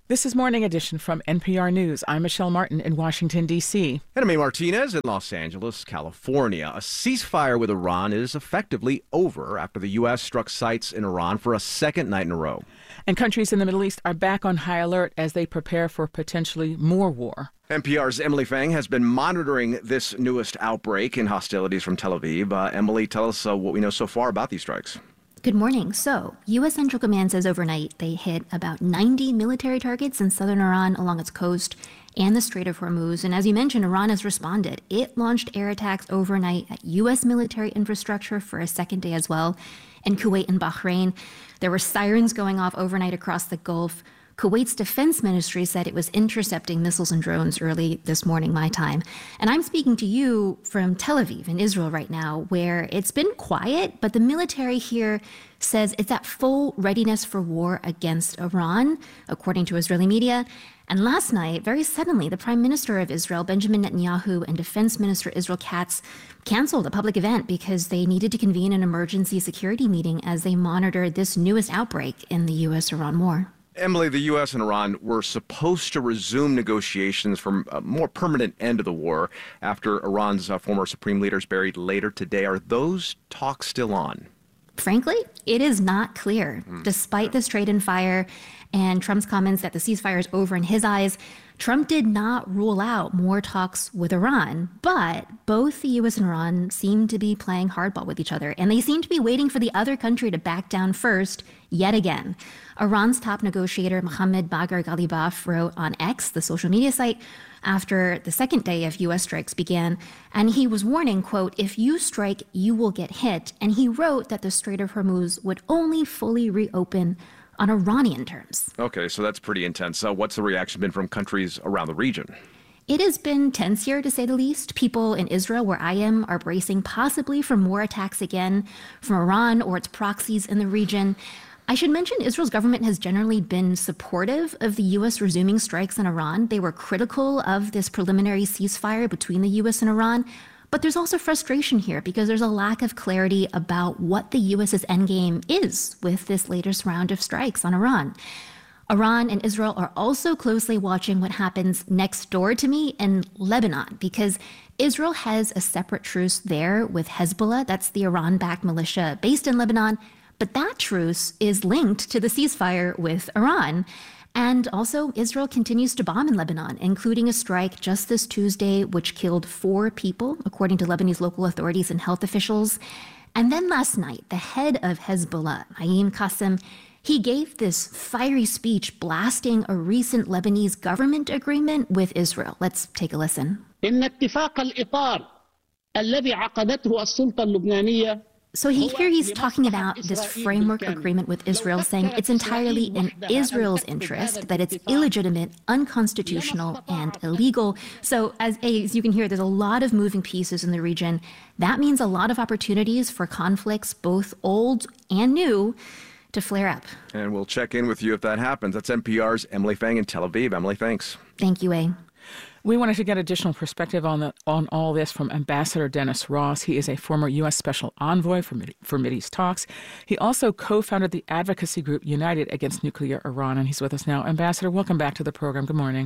This is Morning Edition from NPR News. I'm Michelle Martin in Washington, D.C. And I'm A. Martinez in Los Angeles, California. A ceasefire with Iran is effectively over after the U.S. struck sites in Iran for a second night in a row. And countries in the Middle East are back on high alert as they prepare for potentially more war. NPR's Emily Fang has been monitoring this newest outbreak in hostilities from Tel Aviv. Emily, tell us what we know so far about these strikes. Good morning. So, U.S. Central Command says overnight they hit about 90 military targets in southern Iran along its coast and the Strait of Hormuz. And as you mentioned, Iran has responded. It launched air attacks overnight at U.S. military infrastructure for a second day as well. In Kuwait and Bahrain, there were sirens going off overnight across the Gulf. Kuwait's defense ministry said it was intercepting missiles and drones early this morning, my time. And I'm speaking to you from Tel Aviv in Israel right now, where it's been quiet, but the military here says it's at full readiness for war against Iran, according to Israeli media. And last night, very suddenly, the Prime Minister of Israel, Benjamin Netanyahu, and Defense Minister Israel Katz canceled a public event because they needed to convene an emergency security meeting as they monitored this newest outbreak in the U.S.-Iran war. Emily, the U.S. and Iran were supposed to resume negotiations for a more permanent end of the war after Iran's former supreme leader is buried later today. Are those talks still on? Frankly, it is not clear. Despite this trade and fire and Trump's comments that the ceasefire is over in his eyes, Trump did not rule out more talks with Iran, but both the U.S. and Iran seem to be playing hardball with each other, and they seem to be waiting for the other country to back down first, yet again. Iran's top negotiator, Mohammad Bagher Ghalibaf, wrote on X, the social media site, after the second day of U.S. strikes began, and he was warning, quote, "If you strike, you will get hit." And he wrote that the Strait of Hormuz would only fully reopen on Iranian terms. Okay, so that's pretty intense. What's the reaction been from countries around the region? It has been tense here, to say the least. People in Israel, where I am, are bracing possibly for more attacks again from Iran or its proxies in the region. I should mention Israel's government has generally been supportive of the U.S. resuming strikes on Iran. They were critical of this preliminary ceasefire between the U.S. and Iran. But there's also frustration here because there's a lack of clarity about what the U.S.'s endgame is with this latest round of strikes on Iran. Iran and Israel are also closely watching what happens next door to me in Lebanon, because Israel has a separate truce there with Hezbollah. That's the Iran-backed militia based in Lebanon. But that truce is linked to the ceasefire with Iran. And also, Israel continues to bomb in Lebanon, including a strike just this Tuesday, which killed 4 people, according to Lebanese local authorities and health officials. And then last night, the head of Hezbollah, Naim Qassem, he gave this fiery speech blasting a recent Lebanese government agreement with Israel. Let's take a listen. إن اتفاق الإطار الذي عقدته السلطة اللبنانية. So here he's talking about this framework agreement with Israel, saying it's entirely in Israel's interest, that it's illegitimate, unconstitutional, and illegal. So as you can hear, there's a lot of moving pieces in the region. That means a lot of opportunities for conflicts, both old and new, to flare up. And we'll check in with you if that happens. That's NPR's Emily Fang in Tel Aviv. Emily, thanks. Thank you, A. We wanted to get additional perspective on all this from Ambassador Dennis Ross. He is a former U.S. Special Envoy for Mideast talks. He also co-founded the advocacy group United Against Nuclear Iran, and he's with us now. Ambassador, welcome back to the program. Good morning.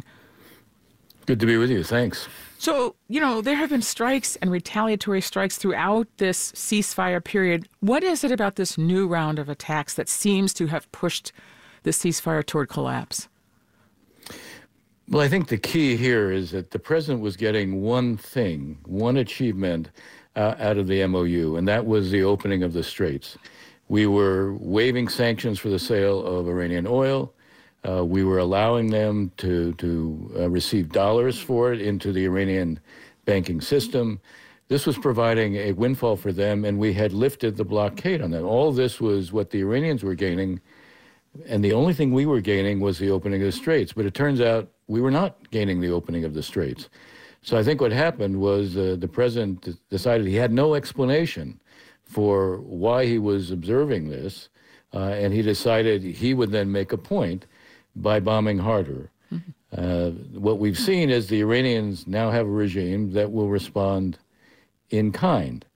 Good to be with you. Thanks. So, there have been strikes and retaliatory strikes throughout this ceasefire period. What is it about this new round of attacks that seems to have pushed the ceasefire toward collapse? Well, I think the key here is that the president was getting one achievement out of the MOU, and that was the opening of the straits. We were waiving sanctions for the sale of Iranian oil. We were allowing them to receive dollars for it into the Iranian banking system. This was providing a windfall for them, and we had lifted the blockade on them. All this was what the Iranians were gaining, and the only thing we were gaining was the opening of the straits. But it turns out we were not gaining the opening of the straits. So I think what happened was the president decided he had no explanation for why he was observing this, and he decided he would then make a point by bombing harder. What we've seen is the Iranians now have a regime that will respond in kind.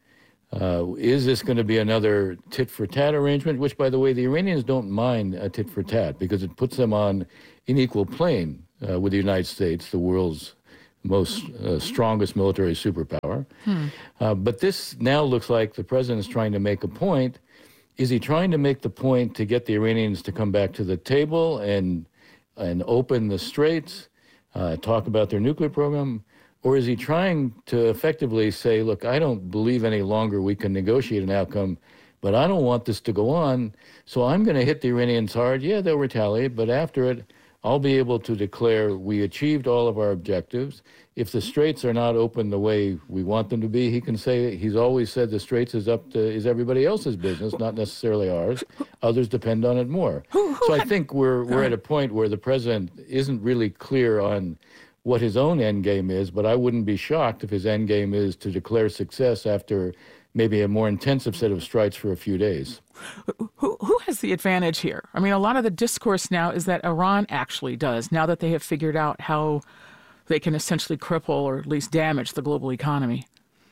Is this going to be another tit-for-tat arrangement, which, by the way, the Iranians don't mind a tit-for-tat because it puts them on an equal plane with the United States, the world's most strongest military superpower. But this now looks like the president is trying to make a point. Is he trying to make the point to get the Iranians to come back to the table and open the straits, talk about their nuclear program? Or is he trying to effectively say, look, I don't believe any longer we can negotiate an outcome, but I don't want this to go on, so I'm going to hit the Iranians hard. Yeah, they'll retaliate, but after it, I'll be able to declare we achieved all of our objectives. If the straits are not open the way we want them to be, he can say, he's always said the straits is everybody else's business, not necessarily ours. Others depend on it more. So I think we're at a point where the president isn't really clear on what his own end game is, but I wouldn't be shocked if his end game is to declare success after maybe a more intensive set of strikes for a few days. Who has the advantage here? I mean, a lot of the discourse now is that Iran actually does, now that they have figured out how they can essentially cripple or at least damage the global economy.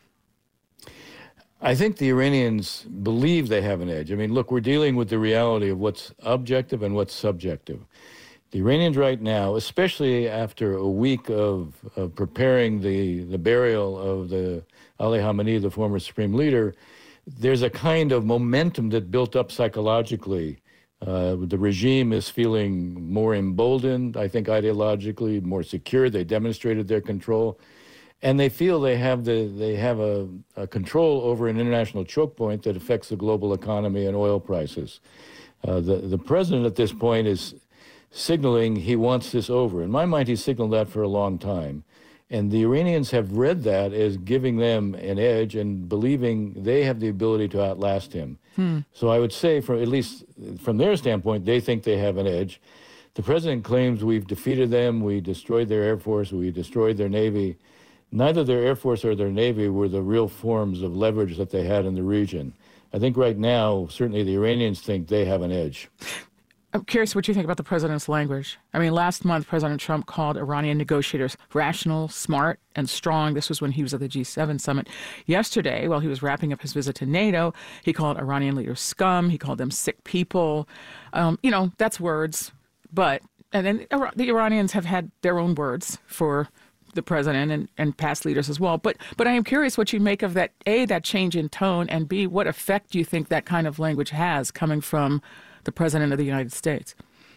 I think the Iranians believe they have an edge. I mean, look, we're dealing with the reality of what's objective and what's subjective. The Iranians right now, especially after a week of preparing the burial of the Ali Khamenei, the former supreme leader, there's a kind of momentum that built up psychologically. The regime is feeling more emboldened, I think ideologically, more secure. They demonstrated their control. And they feel they have a control over an international choke point that affects the global economy and oil prices. The president at this point is signaling he wants this over. In my mind, he's signaled that for a long time. And the Iranians have read that as giving them an edge and believing they have the ability to outlast him. So I would say, at least from their standpoint, they think they have an edge. The president claims we've defeated them, we destroyed their Air Force, we destroyed their Navy. Neither their Air Force or their Navy were the real forms of leverage that they had in the region. I think right now, certainly the Iranians think they have an edge. I'm curious what you think about the president's language. I mean, last month, President Trump called Iranian negotiators rational, smart, and strong. This was when he was at the G7 summit. Yesterday, while he was wrapping up his visit to NATO, he called Iranian leaders scum. He called them sick people. That's words. And then the Iranians have had their own words for the president and past leaders as well. But I am curious what you make of that, A, that change in tone, and B, what effect do you think that kind of language has coming from the President of the United States?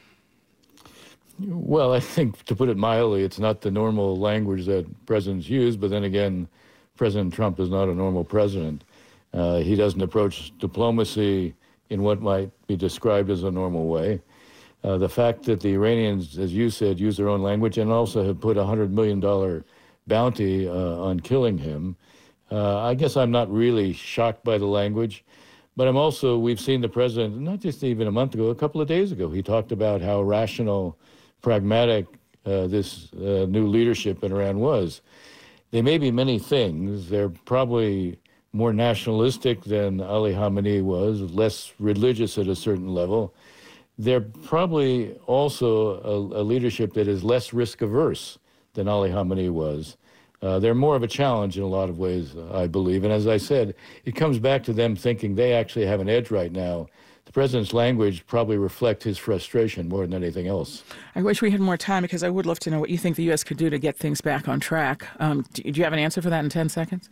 Well, I think, to put it mildly, it's not the normal language that presidents use, but then again, President Trump is not a normal president. He doesn't approach diplomacy in what might be described as a normal way. The fact that the Iranians, as you said, use their own language and also have put a $100 million bounty on killing him, I guess I'm not really shocked by the language. But we've seen the president, not just even a month ago, a couple of days ago, he talked about how rational, pragmatic this new leadership in Iran was. They may be many things. They're probably more nationalistic than Ali Khamenei was, less religious at a certain level. They're probably also a leadership that is less risk-averse than Ali Khamenei was. They're more of a challenge in a lot of ways, I believe. And as I said, it comes back to them thinking they actually have an edge right now. The president's language probably reflects his frustration more than anything else. I wish we had more time because I would love to know what you think the U.S. could do to get things back on track. Do you have an answer for that in 10 seconds?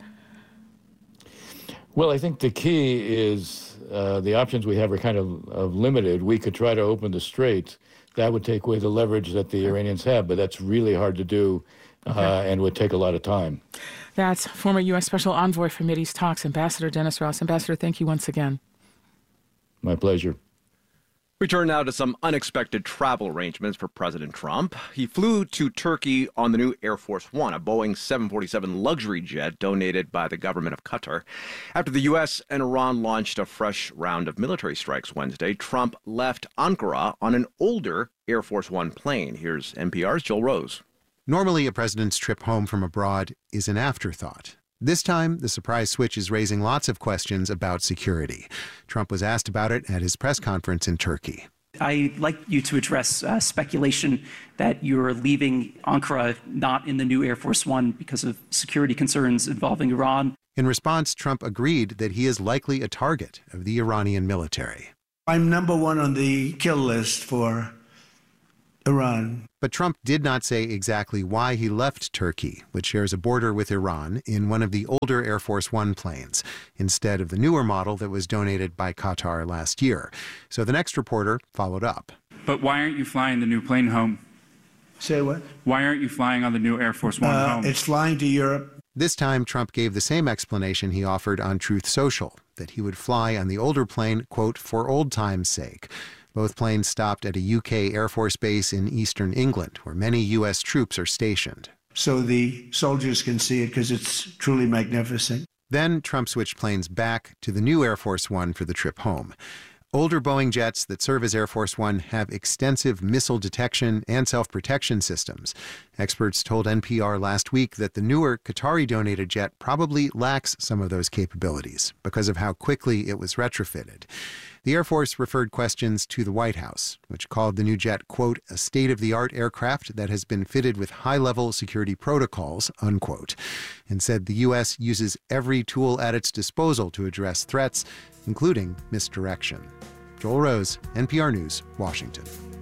Well, I think the key is the options we have are kind of limited. We could try to open the straits. That would take away the leverage that the Iranians have, but that's really hard to do. And would take a lot of time. That's former U.S. Special Envoy for Mideast Talks, Ambassador Dennis Ross. Ambassador, thank you once again. My pleasure. We turn now to some unexpected travel arrangements for President Trump. He flew to Turkey on the new Air Force One, a Boeing 747 luxury jet donated by the government of Qatar. After the U.S. and Iran launched a fresh round of military strikes Wednesday, Trump left Ankara on an older Air Force One plane. Here's NPR's Joel Rose. Normally, a president's trip home from abroad is an afterthought. This time, the surprise switch is raising lots of questions about security. Trump was asked about it at his press conference in Turkey. I'd like you to address speculation that you're leaving Ankara not in the new Air Force One because of security concerns involving Iran. In response, Trump agreed that he is likely a target of the Iranian military. I'm number one on the kill list for Iran. But Trump did not say exactly why he left Turkey, which shares a border with Iran, in one of the older Air Force One planes, instead of the newer model that was donated by Qatar last year. So the next reporter followed up. But why aren't you flying the new plane home? Say what? Why aren't you flying on the new Air Force One home? It's flying to Europe. This time, Trump gave the same explanation he offered on Truth Social, that he would fly on the older plane, quote, for old time's sake. Both planes stopped at a UK Air Force base in eastern England, where many U.S. troops are stationed. So the soldiers can see it because it's truly magnificent. Then Trump switched planes back to the new Air Force One for the trip home. Older Boeing jets that serve as Air Force One have extensive missile detection and self-protection systems. Experts told NPR last week that the newer Qatari-donated jet probably lacks some of those capabilities because of how quickly it was retrofitted. The Air Force referred questions to the White House, which called the new jet, quote, a state-of-the-art aircraft that has been fitted with high-level security protocols, unquote, and said the U.S. uses every tool at its disposal to address threats, including misdirection. Joel Rose, NPR News, Washington.